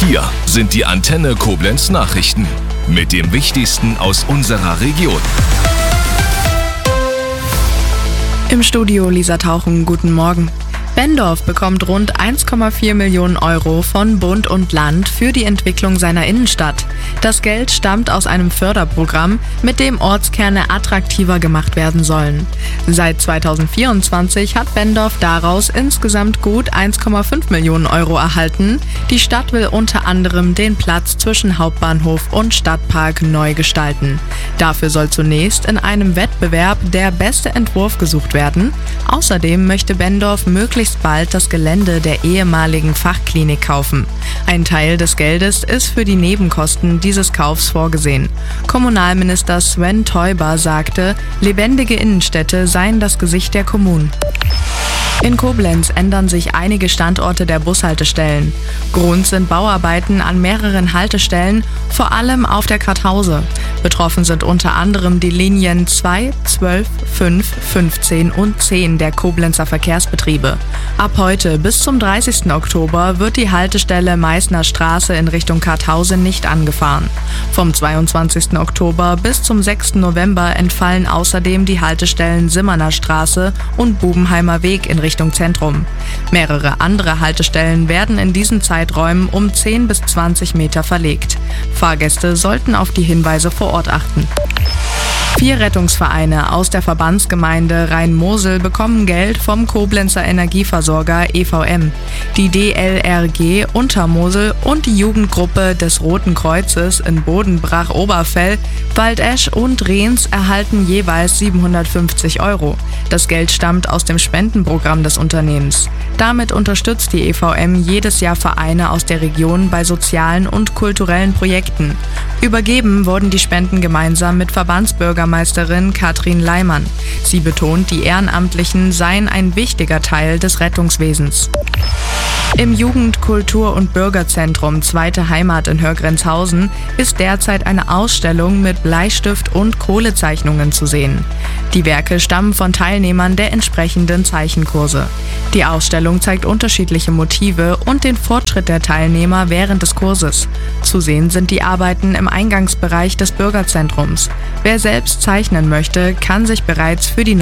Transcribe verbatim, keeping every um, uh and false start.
Hier sind die Antenne Koblenz Nachrichten mit dem Wichtigsten aus unserer Region. Im Studio Lisa Tauchen, guten Morgen. Benndorf bekommt rund eins Komma vier Millionen Euro von Bund und Land für die Entwicklung seiner Innenstadt. Das Geld stammt aus einem Förderprogramm, mit dem Ortskerne attraktiver gemacht werden sollen. Seit zweitausendvierundzwanzig hat Benndorf daraus insgesamt gut eins Komma fünf Millionen Euro erhalten. Die Stadt will unter anderem den Platz zwischen Hauptbahnhof und Stadtpark neu gestalten. Dafür soll zunächst in einem Wettbewerb der beste Entwurf gesucht werden. Außerdem möchte Benndorf möglichst bald das Gelände der ehemaligen Fachklinik kaufen. Ein Teil des Geldes ist für die Nebenkosten dieses Kaufs vorgesehen. Kommunalminister Sven Teuber sagte, lebendige Innenstädte seien das Gesicht der Kommunen. In Koblenz ändern sich einige Standorte der Bushaltestellen. Grund sind Bauarbeiten an mehreren Haltestellen, vor allem auf der Karthause. Betroffen sind unter anderem die Linien zwei, zwölf, fünf, fünfzehn und zehn der Koblenzer Verkehrsbetriebe. Ab heute bis zum dreißigsten Oktober wird die Haltestelle Meißner Straße in Richtung Karthause nicht angefahren. Vom zweiundzwanzigsten Oktober bis zum sechsten November entfallen außerdem die Haltestellen Simmerner Straße und Bubenheimer Weg in Richtung Zentrum. Mehrere andere Haltestellen werden in diesen Zeiträumen um zehn bis zwanzig Meter verlegt. Fahrgäste sollten auf die Hinweise vor Ort achten. Vier Rettungsvereine aus der Verbandsgemeinde Rhein-Mosel bekommen Geld vom Koblenzer Energieversorger E V M. Die D L R G Untermosel und die Jugendgruppe des Roten Kreuzes in Bodenbrach-Oberfell, Waldesch und Rehns erhalten jeweils siebenhundertfünfzig Euro. Das Geld stammt aus dem Spendenprogramm des Unternehmens. Damit unterstützt die E V M jedes Jahr Vereine aus der Region bei sozialen und kulturellen Projekten. Übergeben wurden die Spenden gemeinsam mit Verbandsbürgermeisterin Katrin Leimann. Sie betont, die Ehrenamtlichen seien ein wichtiger Teil des Rettungswesens. Im Jugend-, Kultur- und Bürgerzentrum Zweite Heimat in Hörgrenzhausen ist derzeit eine Ausstellung mit Bleistift- und Kohlezeichnungen zu sehen. Die Werke stammen von Teilnehmern der entsprechenden Zeichenkurse. Die Ausstellung zeigt unterschiedliche Motive und den Fortschritt der Teilnehmer während des Kurses. Zu sehen sind die Arbeiten im Eingangsbereich des Bürgerzentrums. Wer selbst zeichnen möchte, kann sich bereits für die